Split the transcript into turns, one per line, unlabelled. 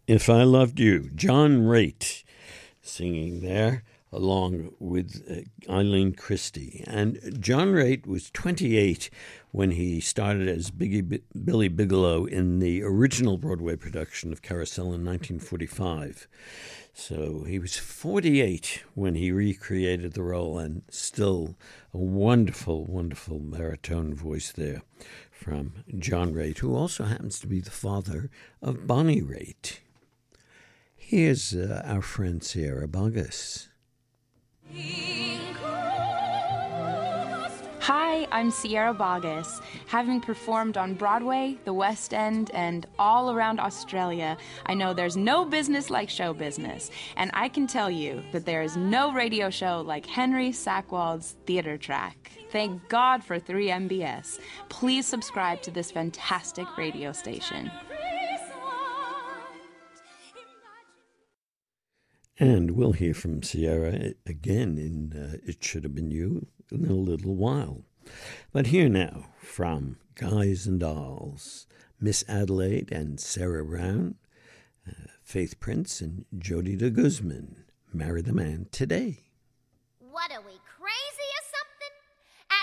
If I Loved You, John Raitt singing there along with Eileen Christie. And John Raitt was 28 when he started as Billy Bigelow in the original Broadway production of Carousel in 1945. So he was 48 when he recreated the role, and still a wonderful, wonderful baritone voice there from John Raitt, who also happens to be the father of Bonnie Raitt. Here's our friend Sierra Boggess.
Hi, I'm Sierra Boggess. Having performed on Broadway, the West End, and all around Australia, I know there's no business like show business. And I can tell you that there is no radio show like Henry Sackwald's Theatre Track. Thank God for 3MBS. Please subscribe to this fantastic radio station.
And we'll hear from Sierra again in It Should Have Been You in a little while. But here now, from Guys and Dolls, Miss Adelaide and Sarah Brown, Faith Prince and Jody de Guzman, Marry the Man Today.